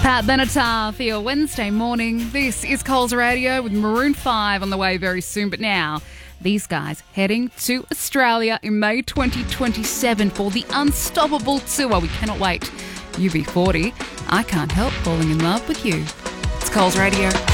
Pat Benatar for your Wednesday morning. This is Coles Radio with Maroon 5 on the way very soon. But now, these guys heading to Australia in May 2027 for the Unstoppable Tour. We cannot wait. UB40, I Can't Help Falling in Love with You. It's Coles Radio.